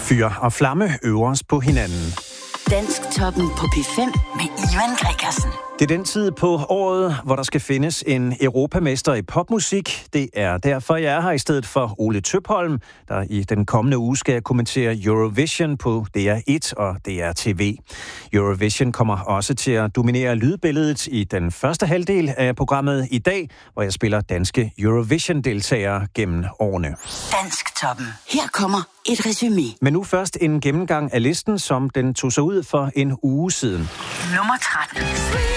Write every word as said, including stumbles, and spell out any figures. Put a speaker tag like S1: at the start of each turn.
S1: Fyr og flamme øver os på hinanden.
S2: Dansktoppen på P fem med Ivan Gregersen.
S1: Det er den tid på året, hvor der skal findes en europamester i popmusik. Det er derfor, jeg er her i stedet for Ole Tøpholm, der i den kommende uge skal kommentere Eurovision på D R et og D R T V. Eurovision kommer også til at dominere lydbilledet i den første halvdel af programmet i dag, hvor jeg spiller danske Eurovision-deltagere gennem årene.
S2: Dansktoppen. Her kommer et resumé.
S1: Men nu først en gennemgang af listen, som den tog sig ud for en uge siden.
S2: Nummer tretten.